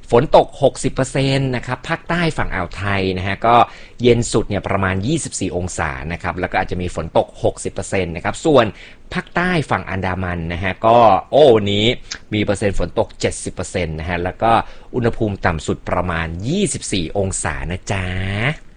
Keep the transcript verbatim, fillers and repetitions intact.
ฝนตก หกสิบเปอร์เซ็นต์ นะครับภาคใต้ฝั่งอ่าวไทยนะฮะก็เย็นสุดเนี่ยประมาณยี่สิบสี่องศานะครับแล้วก็อาจจะมีฝนตก หกสิบเปอร์เซ็นต์ นะครับส่วนภาคใต้ฝั่งอันดามันนะฮะก็โอ้วันนี้มีเปอร์เซ็นต์ฝนตก เจ็ดสิบเปอร์เซ็นต์ นะฮะแล้วก็อุณหภูมิต่ำสุดประมาณยี่สิบสี่องศานะจ๊ะ